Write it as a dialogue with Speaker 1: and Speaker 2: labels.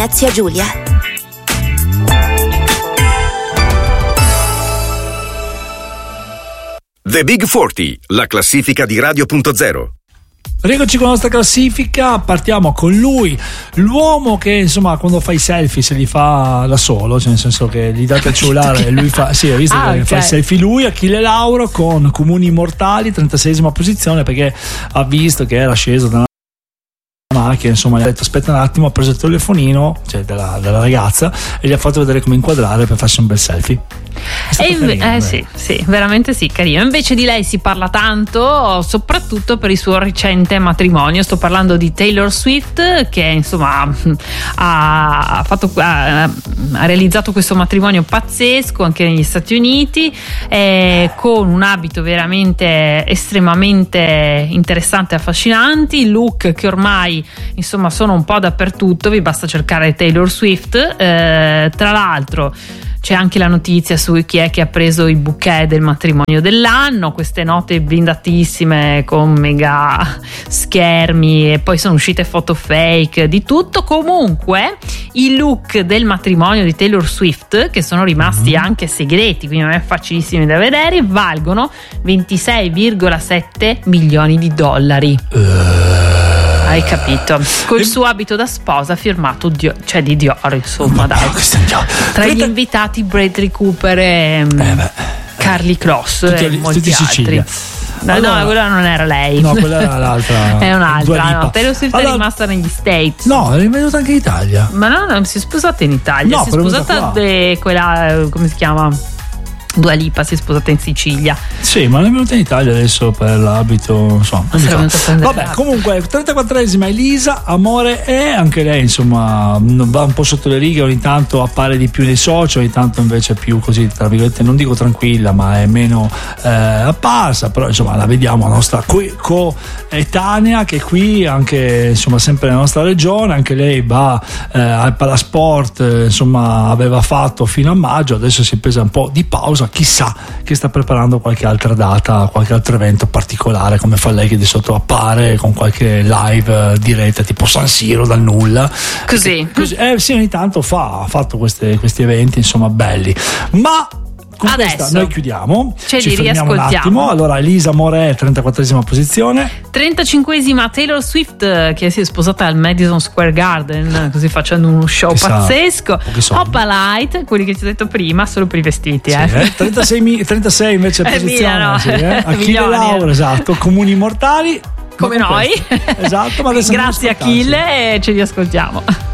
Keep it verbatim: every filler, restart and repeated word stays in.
Speaker 1: Grazie a Giulia.
Speaker 2: The Big quaranta, la classifica di Radio punto zero.
Speaker 3: Rieccoci con la nostra classifica, partiamo con lui, l'uomo che insomma quando fa i selfie se li fa da solo, cioè nel senso che gli date il cellulare e lui fa, sì, hai visto ah, che okay. fa i selfie lui, Achille Lauro con Comuni Mortali, trentaseiesima posizione, perché ha visto che era sceso da una macchina, insomma gli ha detto aspetta un attimo, ha preso il telefonino, cioè della, della ragazza, e gli ha fatto vedere come inquadrare per farsi un bel selfie.
Speaker 4: E inve- carino, eh sì, sì, veramente sì, carino. Invece di lei si parla tanto, soprattutto per il suo recente matrimonio. Sto parlando di Taylor Swift, che insomma ha, fatto, ha, ha realizzato questo matrimonio pazzesco anche negli Stati Uniti, eh, con un abito veramente estremamente interessante e affascinanti, look che ormai insomma sono un po' dappertutto, vi basta cercare Taylor Swift. Eh, tra l'altro c'è anche la notizia su chi è che ha preso il bouquet del matrimonio dell'anno, queste note blindatissime con mega schermi, e poi sono uscite foto fake di tutto. Comunque i look del matrimonio di Taylor Swift, che sono rimasti mm-hmm. anche segreti, quindi non è facilissimi da vedere, valgono ventisei virgola sette milioni di dollari. Uh. Hai capito? Col suo abito da sposa firmato Dior, cioè di Dior, insomma, dai. Tra gli invitati Bradley Cooper e eh Carly Kloss tutti, e molti tutti altri. Sicilia. No, allora, no, quella non era lei.
Speaker 3: No, quella era l'altra.
Speaker 4: È un'altra. No, Taylor Swift allora, è rimasta negli States.
Speaker 3: No, è venuta anche in Italia.
Speaker 4: Ma no, non si è sposata in Italia. No, si è sposata de, quella, come si chiama? Dua Lipa si è sposata in Sicilia.
Speaker 3: Sì, ma non è venuta in Italia adesso per l'abito, insomma. Vabbè, comunque trentaquattresima Elisa, Amore è, anche lei insomma va un po' sotto le righe, ogni tanto appare di più nei social, ogni tanto invece è più così, tra virgolette, non dico tranquilla, ma è meno eh, apparsa, però insomma la vediamo, la nostra coetanea che qui anche insomma sempre nella nostra regione, anche lei va eh, al Palasport, eh, insomma aveva fatto fino a maggio, adesso si è presa un po' di pausa, chissà che sta preparando qualche altra data, qualche altro evento particolare, come fa lei che di sotto appare con qualche live diretta tipo San Siro dal nulla,
Speaker 4: così,
Speaker 3: così eh sì, ogni tanto fa ha fatto queste, questi eventi insomma belli. Ma con
Speaker 4: adesso
Speaker 3: questa noi chiudiamo,
Speaker 4: ce
Speaker 3: ci
Speaker 4: li
Speaker 3: fermiamo
Speaker 4: riascoltiamo
Speaker 3: un attimo. Allora Elisa Morè, trentaquattresima posizione.
Speaker 4: trentacinquesima Taylor Swift, che si è sposata al Madison Square Garden, così facendo uno show
Speaker 3: che
Speaker 4: pazzesco. Opalite, quelli che ti ho detto prima, solo per i vestiti.
Speaker 3: Sì,
Speaker 4: eh.
Speaker 3: eh? trentasei, trentasei invece
Speaker 4: eh,
Speaker 3: posizione.
Speaker 4: Mia, no.
Speaker 3: Sì, eh? Achille Lauro, esatto, Comuni Mortali.
Speaker 4: Come noi.
Speaker 3: Esatto, ma adesso
Speaker 4: grazie Achille e ce li ascoltiamo.